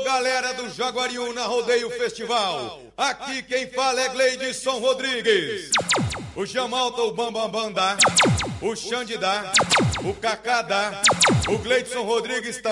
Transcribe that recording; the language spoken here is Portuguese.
galera do Jaguariúna Rodeio Festival. Aqui quem fala é Gleidson Rodrigues. O Jamalta, o Bambambam dá, o Xande dá, o Cacá dá, o Gleidson Rodrigues